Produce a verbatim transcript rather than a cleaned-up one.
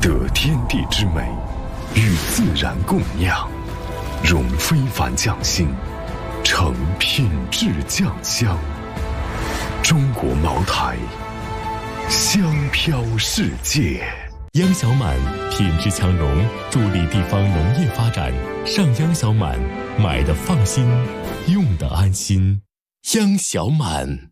得天地之美，与自然共酿，融非凡匠心，成品质酱香。中国茅台，香飘世界。 央小满品质强融，助力地方农业发展。上央小满，买的放心，用的安心。央小满。